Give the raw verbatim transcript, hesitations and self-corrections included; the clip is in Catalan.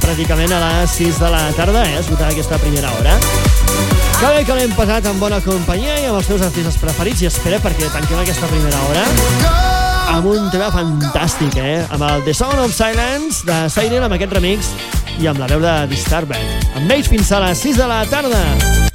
pràcticament a les sis de la tarda, eh? Esgotar aquesta primera hora. Que bé que l'hem passat en bona companyia i amb els teus artistes preferits, i espera perquè tanquem aquesta primera hora amb un tema fantàstic, eh? Amb el The Sound of Silence de Siren, amb aquest remix, i amb la veu de Disturbed. Amb ells fins a les sis de la tarda.